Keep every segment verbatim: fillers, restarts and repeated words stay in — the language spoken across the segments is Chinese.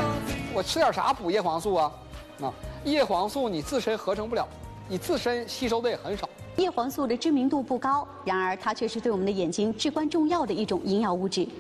哎，我吃点啥补叶黄素啊？啊，叶黄素你自身合成不了，你自身吸收的也很少。 叶黄素的知名度不高，然而它却是对我们的眼睛至关重要的一种营养物质。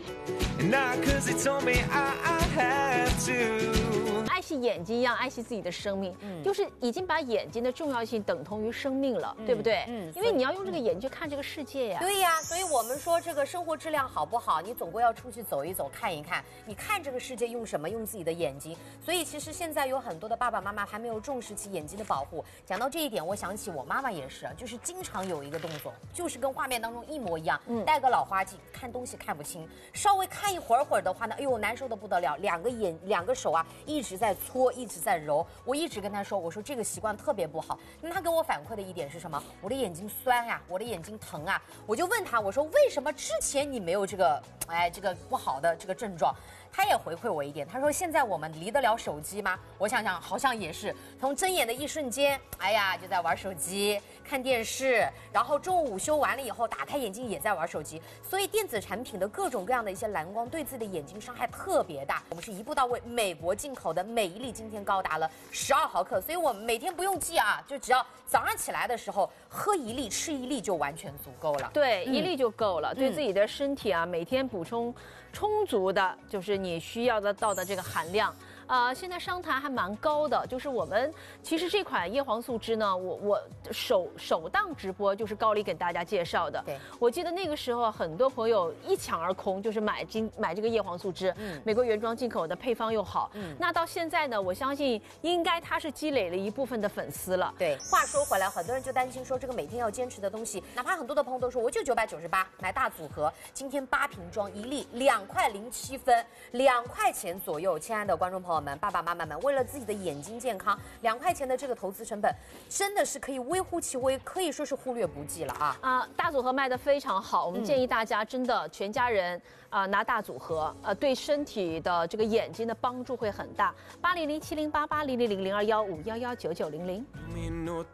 爱惜眼睛一样爱惜自己的生命，嗯，就是已经把眼睛的重要性等同于生命了，嗯、对不对？嗯，因为你要用这个眼睛去看这个世界呀。 对呀，所以我们说这个生活质量好不好，你总归要出去走一走，看一看。你看这个世界用什么？用自己的眼睛。所以其实现在有很多的爸爸妈妈还没有重视起眼睛的保护。讲到这一点，我想起我妈妈也是，就是经常有一个动作，就是跟画面当中一模一样，嗯，戴个老花镜，看东西看不清，稍微看一会儿会儿的话呢，哎呦难受的不得了，两个眼两个手啊一直在搓，一直在揉。我一直跟她说，我说这个习惯特别不好。那她跟我反馈的一点是什么？我的眼睛酸呀、啊，我的眼睛疼啊。我就问她，我说为什么之前你没有这个哎这个不好的这个症状？她也回馈我一点，她说现在我们离得了手机吗？我想想，好像也是，从睁眼的一瞬间，哎呀就在玩手机、看电视，然后中午午休完了以后打开眼睛也在玩手机。所以电子产品的各种各样的一些蓝光对自己的眼睛伤害特别大。我们是一步到位，美国进口的每一粒今天高达了十二毫克，所以我们每天不用记啊，就只要早上起来的时候喝一粒吃一粒就完全足够了。 对，嗯、一粒就够了，对自己的身体啊，每天补充充足的，就是你需要得到的这个含量。呃，现在商谈还蛮高的，就是我们其实这款叶黄素汁呢，我我首首档直播就是高丽给大家介绍的。 对， 我记得那个时候很多朋友一抢而空，就是买今买这个叶黄素汁，嗯，美国原装进口的，配方又好，嗯，那到现在呢，我相信应该它是积累了一部分的粉丝了。 对，话说回来，很多人就担心说这个每天要坚持的东西，哪怕很多的朋友都说我就九百九十八买大组合，今天八瓶装一粒两块零七分，两块钱左右，亲爱的观众朋友们、爸爸妈妈们，为了自己的眼睛健康，两块钱的这个投资成本，真的是可以微乎其微，可以说是忽略不计了啊！ 啊，大组合卖得非常好，我们建议大家真的全家人啊、呃、拿大组合，呃，对身体的这个眼睛的帮助会很大。八零零七零八八零零零零二幺五幺幺九九零零。